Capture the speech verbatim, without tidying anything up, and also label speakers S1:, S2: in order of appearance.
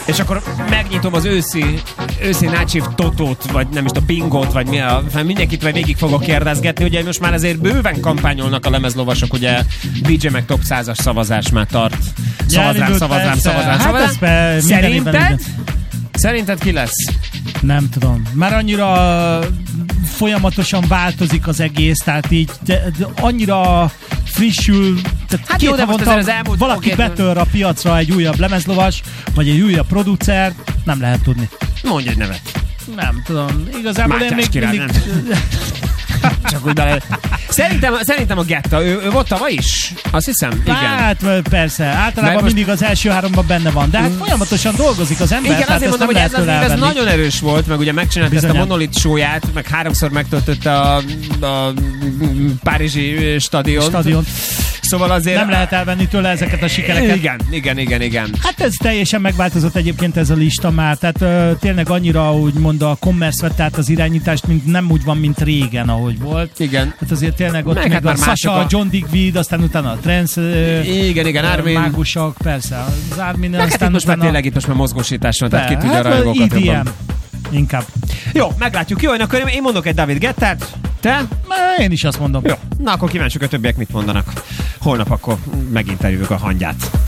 S1: és akkor megnyitom az őszi, őszi Nácsiv Totót, vagy nem is a Bingot, vagy mi a, mindenkit vagy végig fogok kérdezgetni, ugye most már azért bőven kampányolnak a lemezlovasok, ugye dé dzsé meg top százas szavazás már tart. Szavazzám, szavazzám, szavazzám, szavazzám. Szerinted? Szerinted ki lesz?
S2: Nem tudom. Már annyira folyamatosan változik az egész, tehát így de, de annyira frissül, tehát
S1: hát
S2: két
S1: jó, de
S2: havonta
S1: most az elmúlt
S2: valaki betör a piacra egy újabb lemezlovas, vagy egy újabb producer, nem lehet tudni.
S1: Mondj egy nevet.
S2: Nem tudom. Igazából
S1: Mátyás
S2: én még
S1: király,
S2: mindig...
S1: Csak úgy bele... Szerintem, szerintem a Getta, ő, ő volt tavaly is? Azt hiszem, igen.
S2: Hát persze, általában
S1: most...
S2: mindig az első háromban benne van, de hát folyamatosan dolgozik az ember.
S1: Igen, azért mondom, hogy ez, az, ez nagyon erős volt, meg ugye megcsinált ezt a Monolith show-ját, meg háromszor megtöltötte a, a párizsi stadiont.
S2: Stadion.
S1: Szóval azért...
S2: Nem lehet elvenni tőle ezeket a sikereket.
S1: Igen, igen, igen, igen.
S2: Hát ez teljesen megváltozott egyébként ez a lista már, tehát ö, tényleg annyira úgymond a commerce vett át az irányítást, mint nem úgy van, mint régen, ahogy volt.
S1: Igen.
S2: Hát azért tényleg ott
S1: meg
S2: még
S1: hát
S2: a Sasha, a John Digweed, aztán utána a Trance ö,
S1: igen, igen, Armin.
S2: mágusok, persze, az Armin.
S1: Meg hát itt most már tényleg itt most már mozgósítás van, tehát ki tudja
S2: hát
S1: a rajongókat
S2: í dé em.
S1: jobban.
S2: Inkább.
S1: Jó, meglátjuk. Jó, én akkor én mondok egy David Guettát. Te?
S2: Én is azt mondom.
S1: Jó. Na, akkor kíváncsiak a többiek mit mondanak. Holnap akkor meginterjújuk a hangyát.